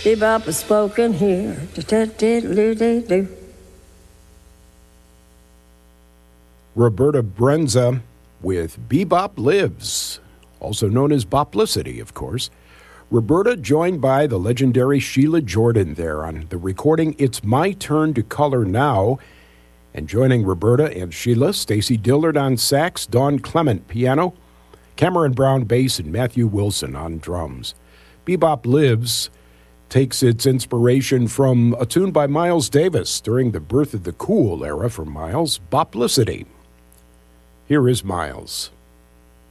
Bebop is spoken here. Do-do-do-do-do-do. Roberta Brenza with Bebop Lives, also known as Boplicity, of course. Roberta joined by the legendary Sheila Jordan there on the recording It's My Turn to Color Now. And joining Roberta and Sheila, Stacy Dillard on sax, Dawn Clement piano, Cameron Brown bass, and Matthew Wilson on drums. Bebop Lives takes its inspiration from a tune by Miles Davis during the Birth of the Cool era from Miles, Boplicity. Here is Miles.